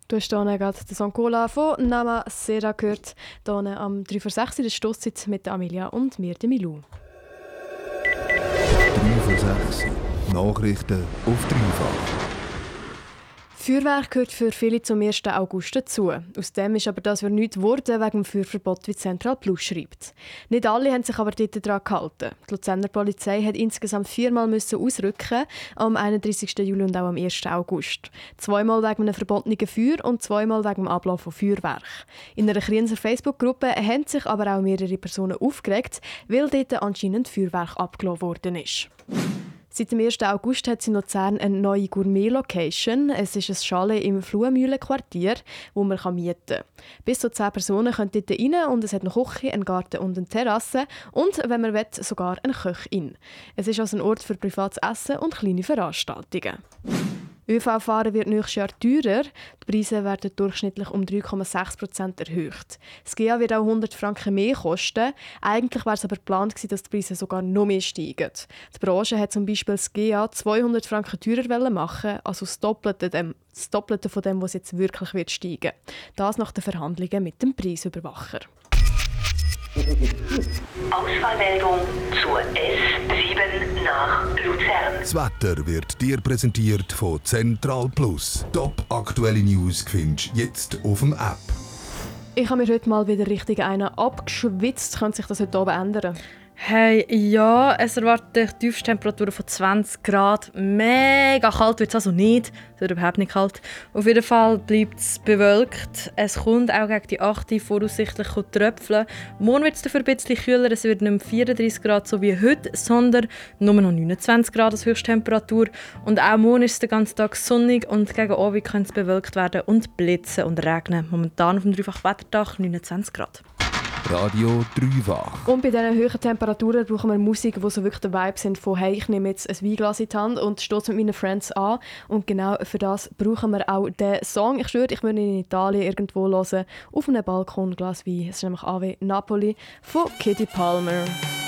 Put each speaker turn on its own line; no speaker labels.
Du hast hier gerade den Song Cola von Nama Sera gehört. Hier am 3 vor 6 in der Stosszeit mit Amelia und mir, der Milou.
3 vor 6. Nachrichten auf dreifach.
Feuerwerk gehört für viele zum 1. August dazu. Aus dem ist aber das für nichts geworden wegen dem Feuerverbot, wie Central Plus schreibt. Nicht alle haben sich aber dort daran gehalten. Die Luzerner Polizei hat insgesamt 4-mal ausrücken, am 31. Juli und auch am 1. August. 2-mal wegen einem verbotenen Feuer und 2-mal wegen dem Ablauf von Feuerwerk. In einer Krienser Facebook-Gruppe haben sich aber auch mehrere Personen aufgeregt, weil dort anscheinend Feuerwerk abgelassen worden ist. Seit dem 1. August hat sie in Luzern eine neue Gourmet-Location. Es ist ein Chalet im Fluhmühlenquartier, wo man mieten kann. Bis zu 10 Personen können dort rein und es hat eine Küche, einen Garten und eine Terrasse und, wenn man will, sogar eine Köchin. Es ist also ein Ort für privates Essen und kleine Veranstaltungen. ÖV-Fahren wird nächstes Jahr teurer. Die Preise werden durchschnittlich um 3,6% erhöht. Das GEA wird auch 100 Franken mehr kosten. Eigentlich war es aber geplant, dass die Preise sogar noch mehr steigen. Die Branche hat zum Beispiel das GEA 200 Franken teurer machen, also das Doppelte von dem, was jetzt wirklich wird steigen. Das nach den Verhandlungen mit dem Preisüberwacher.
Ausfallmeldung zur S7 nach Luzern.
Das Wetter wird dir präsentiert von Central Plus. Top aktuelle News findest du jetzt auf dem App.
Ich habe mir heute mal wieder richtig einen abgeschwitzt. Könnte sich das heute oben ändern?
Hey, ja, es erwartet Tiefstemperaturen von 20 Grad. Mega kalt wird es also nicht. Es wird überhaupt nicht kalt. Auf jeden Fall bleibt es bewölkt. Es kommt auch gegen die 8 voraussichtlich tröpfeln. Morgen wird es dafür ein bisschen kühler. Es wird nicht mehr 34 Grad so wie heute, sondern nur noch 29 Grad als Höchsttemperatur. Und auch morgen ist es den ganzen Tag sonnig und gegen Abend kann es bewölkt werden und blitzen und regnen. Momentan auf dem Dreifach-Wettertag 29 Grad.
Radio Dreifach.
Und bei diesen hohen Temperaturen brauchen wir Musik, die so wirklich der Vibe sind von «Hey, ich nehme jetzt ein Weinglas in die Hand und stoße mit meinen Friends an». Und genau für das brauchen wir auch den Song. Ich schwöre, ich würde ihn in Italien irgendwo hören, auf einem Balkon, Glas Wein. Es ist nämlich «Ave Napoli» von Kitty Palmer.